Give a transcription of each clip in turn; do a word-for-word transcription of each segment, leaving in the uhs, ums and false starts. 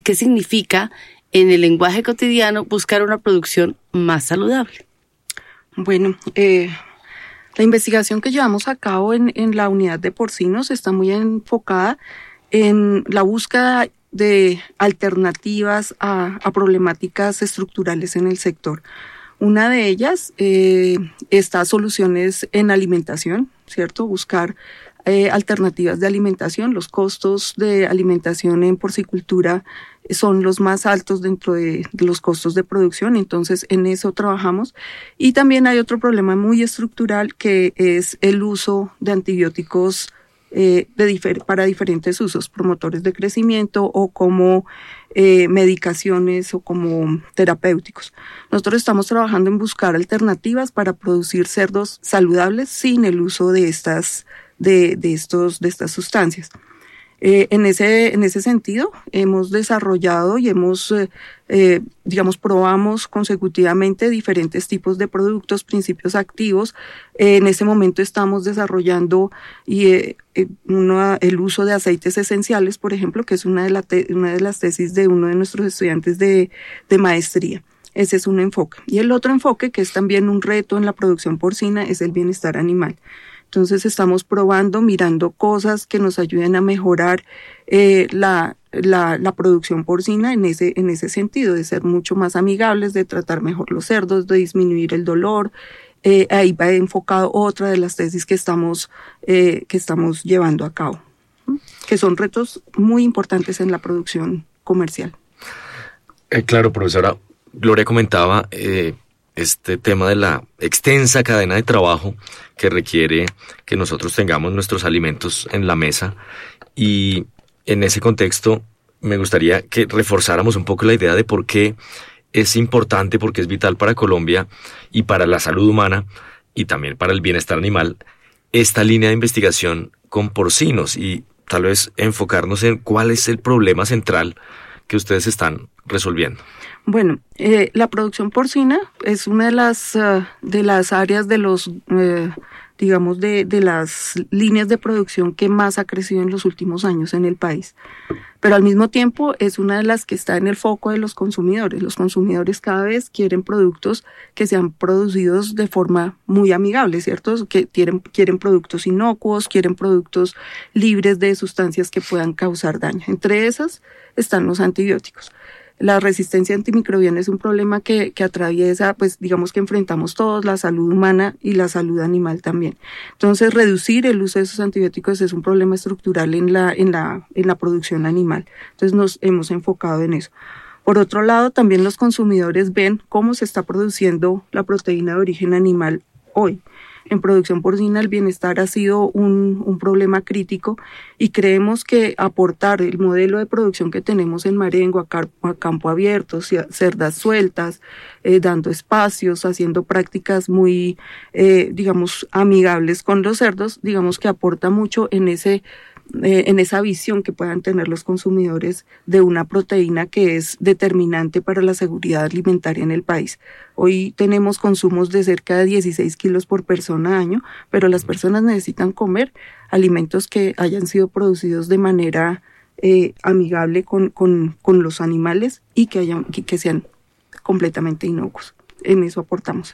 ¿Qué significa en el lenguaje cotidiano buscar una producción más saludable? Bueno, eh, la investigación que llevamos a cabo en, en la unidad de porcinos está muy enfocada en la búsqueda de alternativas a, a problemáticas estructurales en el sector. Una de ellas eh, está soluciones en alimentación, ¿cierto? Buscar eh, alternativas de alimentación. Los costos de alimentación en porcicultura son los más altos dentro de, de los costos de producción, entonces en eso trabajamos. Y también hay otro problema muy estructural que es el uso de antibióticos eh, de difer- para diferentes usos, promotores de crecimiento o como eh, medicaciones o como terapéuticos. Nosotros estamos trabajando en buscar alternativas para producir cerdos saludables sin el uso de estas, de, de estos, de estas sustancias. Eh, en ese, en ese sentido, hemos desarrollado y hemos, eh, eh, digamos, probamos consecutivamente diferentes tipos de productos, principios activos. Eh, en ese momento estamos desarrollando y, eh, una, el uso de aceites esenciales, por ejemplo, que es una de, la te, una de las tesis de uno de nuestros estudiantes de, de maestría. Ese es un enfoque. Y el otro enfoque, que es también un reto en la producción porcina, es el bienestar animal. Entonces estamos probando, mirando cosas que nos ayuden a mejorar eh, la, la, la producción porcina en ese, en ese sentido, de ser mucho más amigables, de tratar mejor los cerdos, de disminuir el dolor. Eh, ahí va enfocado otra de las tesis que estamos, eh, que estamos llevando a cabo, ¿sí? Que son retos muy importantes en la producción comercial. Eh, claro, profesora. Gloria comentaba eh, este tema de la extensa cadena de trabajo que requiere que nosotros tengamos nuestros alimentos en la mesa, y en ese contexto me gustaría que reforzáramos un poco la idea de por qué es importante, porque es vital para Colombia y para la salud humana y también para el bienestar animal, esta línea de investigación con porcinos, y tal vez enfocarnos en cuál es el problema central que ustedes están resolviendo. Bueno, eh, la producción porcina es una de las, uh, de las áreas de los, uh, digamos, de, de las líneas de producción que más ha crecido en los últimos años en el país. Pero al mismo tiempo es una de las que está en el foco de los consumidores. Los consumidores cada vez quieren productos que sean producidos de forma muy amigable, ¿cierto? Que quieren, quieren productos inocuos, quieren productos libres de sustancias que puedan causar daño. Entre esas están los antibióticos. La resistencia antimicrobiana es un problema que, que atraviesa, pues digamos que enfrentamos todos, la salud humana y la salud animal también. Entonces, reducir el uso de esos antibióticos es un problema estructural en la, en la, en la producción animal. Entonces, nos hemos enfocado en eso. Por otro lado, también los consumidores ven cómo se está produciendo la proteína de origen animal hoy. En producción porcina el bienestar ha sido un, un problema crítico, y creemos que aportar el modelo de producción que tenemos en Marengo a, car- a campo abierto, cerdas sueltas, eh, dando espacios, haciendo prácticas muy, eh, digamos, amigables con los cerdos, digamos que aporta mucho en ese Eh, en esa visión que puedan tener los consumidores de una proteína que es determinante para la seguridad alimentaria en el país. Hoy tenemos consumos de cerca de dieciséis kilos por persona año, pero las personas necesitan comer alimentos que hayan sido producidos de manera eh, amigable con, con, con los animales y que, hayan, que, que sean completamente inocuos. En eso aportamos.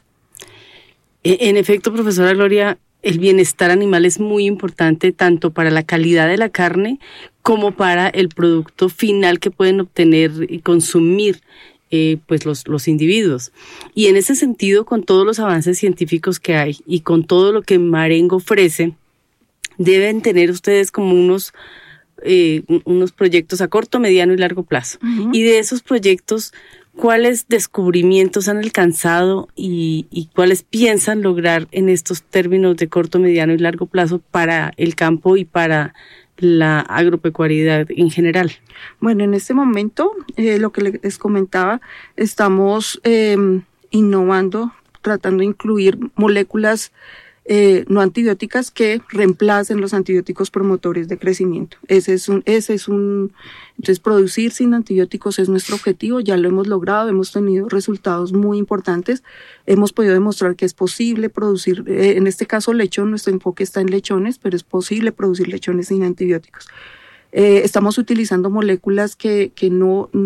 En efecto, profesora Gloria, el bienestar animal es muy importante tanto para la calidad de la carne como para el producto final que pueden obtener y consumir eh, pues los, los individuos. Y en ese sentido, con todos los avances científicos que hay y con todo lo que Marengo ofrece, deben tener ustedes como unos, eh, unos proyectos a corto, mediano y largo plazo. Uh-huh. Y de esos proyectos, ¿cuáles descubrimientos han alcanzado y, y cuáles piensan lograr en estos términos de corto, mediano y largo plazo para el campo y para la agropecuariedad en general? Bueno, en este momento, eh, lo que les comentaba, estamos eh, innovando, tratando de incluir moléculas Eh, no antibióticas que reemplacen los antibióticos promotores de crecimiento. Ese es un, ese es un, entonces producir sin antibióticos es nuestro objetivo, ya lo hemos logrado, hemos tenido resultados muy importantes, hemos podido demostrar que es posible producir, eh, en este caso lechón, nuestro enfoque está en lechones, pero es posible producir lechones sin antibióticos. Eh, estamos utilizando moléculas que, que no